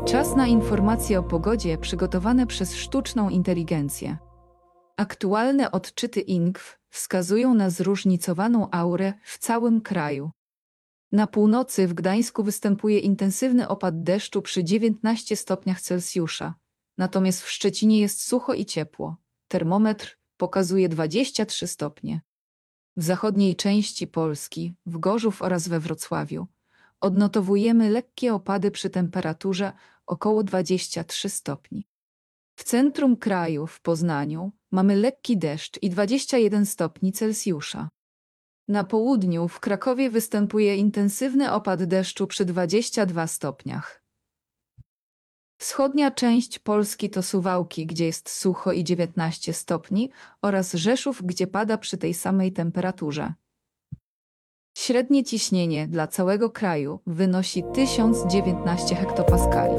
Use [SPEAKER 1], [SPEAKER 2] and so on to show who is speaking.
[SPEAKER 1] Czas na informacje o pogodzie przygotowane przez sztuczną inteligencję. Aktualne odczyty INGW wskazują na zróżnicowaną aurę w całym kraju. Na północy w Gdańsku występuje intensywny opad deszczu przy 19 stopniach Celsjusza, natomiast w Szczecinie jest sucho i ciepło. Termometr pokazuje 23 stopnie. W zachodniej części Polski, w Gorzów oraz we Wrocławiu, odnotowujemy lekkie opady przy temperaturze około 23 stopni. W centrum kraju, w Poznaniu, mamy lekki deszcz i 21 stopni Celsjusza. Na południu, w Krakowie występuje intensywny opad deszczu przy 22 stopniach. Wschodnia część Polski to Suwałki, gdzie jest sucho i 19 stopni, oraz Rzeszów, gdzie pada przy tej samej temperaturze. Średnie ciśnienie dla całego kraju wynosi 1019 hektopaskali.